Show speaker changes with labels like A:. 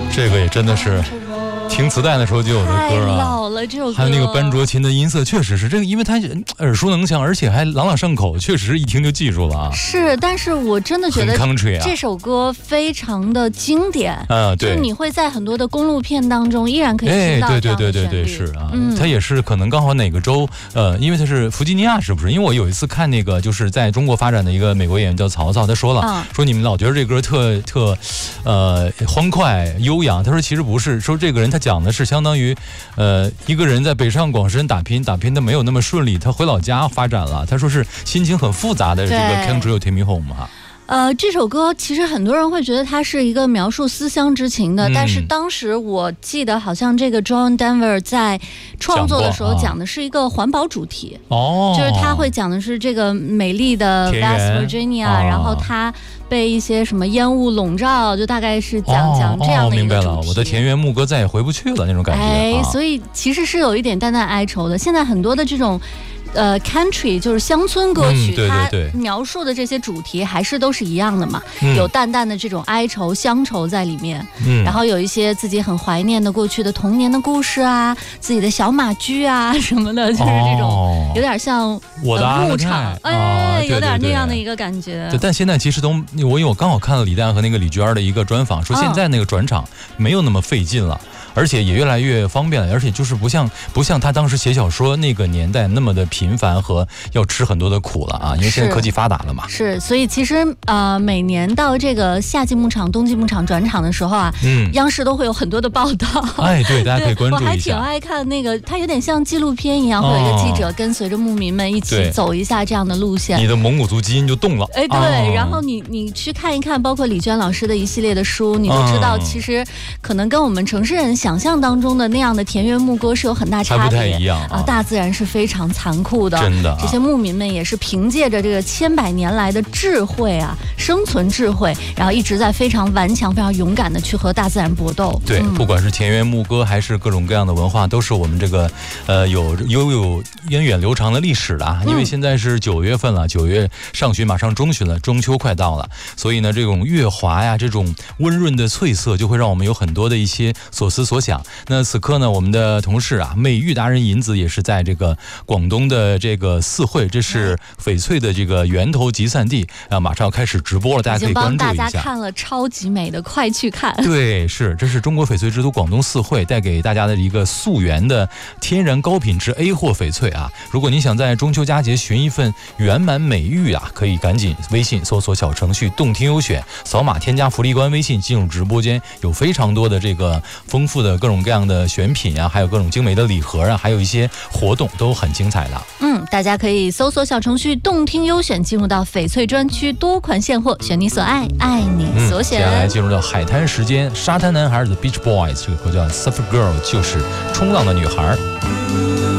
A: 这个也真的是听磁带的时候就有的歌啊，
B: 太老了这首歌。
A: 还有那个班卓琴的音色，确实是这个，因为它耳熟能详，而且还朗朗上口，确实一听就记住了啊。
B: 是，但是我真的觉得这首歌非常的经典啊，对，就你会在很多的公路片当中依然可以听到这样的旋律。
A: 对，是啊，它也是可能刚好哪个州，因为它是弗吉尼亚，是不是？因为我有一次看那个就是在中国发展的一个美国演员叫曹操，他说了，说你们老觉得这歌特欢快悠扬，他说其实不是，说这个人他讲的是相当于一个人在北上广深打拼的没有那么顺利，他回老家发展了，他说是心情很复杂的这个 Country Road Take Me Home 嘛。
B: 这首歌其实很多人会觉得它是一个描述思乡之情的，但是当时我记得好像这个 John Denver 在创作的时候讲的是一个环保主题，就是他会讲的是这个美丽的 West Virginia，然后他被一些什么烟雾笼罩，就大概是讲这样的一个主题。明白了，
A: 我的田园牧歌再也回不去了那种感觉。
B: 所以其实是有一点淡淡哀愁的。现在很多的这种country 就是乡村歌曲，它描述的这些主题还是都是一样的嘛，有淡淡的这种哀愁乡愁在里面，然后有一些自己很怀念的过去的童年的故事啊，自己的小马驹啊什么的，就是这种有点像
A: 我的
B: 牧场，有点那样的一个感觉。
A: 对，但现在其实都因为我刚好看了李诞和那个李娟的一个专访，说现在那个转场没有那么费劲了，而且也越来越方便了，而且就是不像他当时写小说那个年代那么的频繁和要吃很多的苦了啊，因为现在科技发达了嘛。
B: 是，所以其实每年到这个夏季牧场、冬季牧场转场的时候啊，央视都会有很多的报道。
A: 对，大家可以关注一下。
B: 我还挺爱看那个，它有点像纪录片一样，会有一个记者跟随着牧民们一起走一下这样的路线。
A: 你的蒙古族基因就动了。
B: 对，然后你去看一看，包括李娟老师的一系列的书，你就知道其实可能跟我们城市人想象当中的那样的田园牧歌是有很大差别，
A: 还不太一样
B: 啊。大自然是非常残酷的，
A: 真的。
B: 这些牧民们也是凭借着这个千百年来的智慧啊，生存智慧，然后一直在非常顽强、非常勇敢的去和大自然搏斗。
A: 对，不管是田园牧歌还是各种各样的文化，都是我们这个有源远流长的历史的。因为现在是9月份了，9月上旬马上中旬了，中秋快到了，所以呢，这种月华呀，这种温润的翠色，就会让我们有很多的一些所思所想。那此刻呢，我们的同事啊，美玉达人银子也是在这个广东的这个四会，这是翡翠的这个源头集散地啊，马上要开始直播了，大家可以关注一下。
B: 已经帮大家看了超级美的，快去看！
A: 对，这是中国翡翠之都广东四会带给大家的一个溯源的天然高品质 A 货翡翠啊。如果你想在中秋佳节寻一份圆满美玉啊，可以赶紧微信搜索小程序动听优选，扫码添加福利官微信进入直播间，有非常多的这个丰富的各种各样的选品啊，还有各种精美的礼盒啊，还有一些活动都很精彩的。
B: 大家可以搜索小程序动听优选，进入到翡翠专区，多款现货，选你所爱，爱你所选。
A: 接下来进入到海滩时间，沙滩男孩 The Beach Boys 这个歌叫 Surfer Girl， 就是冲浪的女孩。